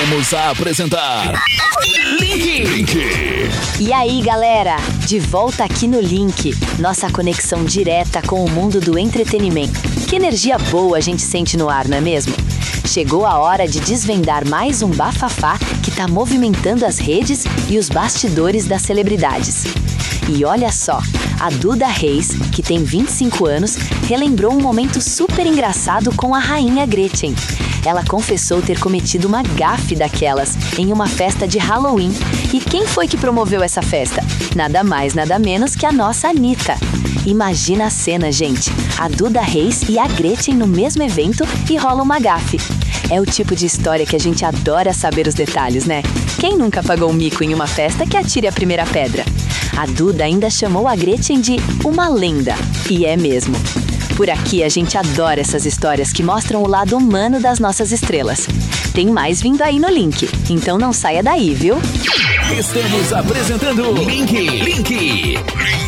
Voltamos a apresentar Link. E aí, galera? De volta aqui no Link, nossa conexão direta com o mundo do entretenimento. Que energia boa a gente sente no ar, não é mesmo? Chegou a hora de desvendar mais um bafafá que tá movimentando as redes e os bastidores das celebridades. E olha só, a Duda Reis, que tem 25 anos, relembrou um momento super engraçado com a rainha Gretchen. Ela confessou ter cometido uma gafe daquelas em uma festa de Halloween. E quem foi que promoveu essa festa? Nada mais, nada menos que a nossa Anitta. Imagina a cena, gente. A Duda Reis e a Gretchen no mesmo evento e rola uma gafe. É o tipo de história que a gente adora saber os detalhes, né? Quem nunca pagou um mico em uma festa que atire a primeira pedra? A Duda ainda chamou a Gretchen de uma lenda. E é mesmo. Por aqui a gente adora essas histórias que mostram o lado humano das nossas estrelas. Tem mais vindo aí no Link, então não saia daí, viu? Estamos apresentando Link.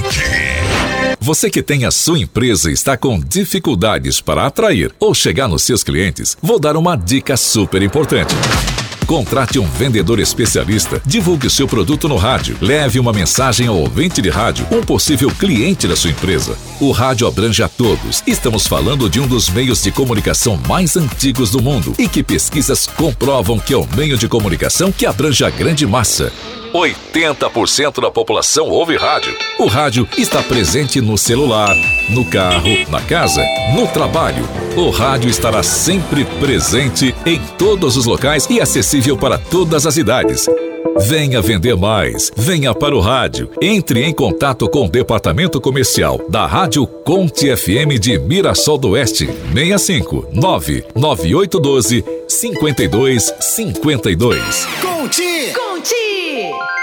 Você que tem a sua empresa e está com dificuldades para atrair ou chegar nos seus clientes, vou dar uma dica super importante. Contrate um vendedor especialista, divulgue o seu produto no rádio, leve uma mensagem ao ouvinte de rádio, um possível cliente da sua empresa. O rádio abrange a todos. Estamos falando de um dos meios de comunicação mais antigos do mundo e que pesquisas comprovam que é o meio de comunicação que abrange a grande massa. 80% da população ouve rádio. O rádio está presente no celular, no carro, na casa, no trabalho. O rádio estará sempre presente em todos os locais e acessível para todas as idades. Venha vender mais, venha para o rádio. Entre em contato com o departamento comercial da Rádio Conte FM de Mirassol do Oeste, 65 99812 5252. Conte!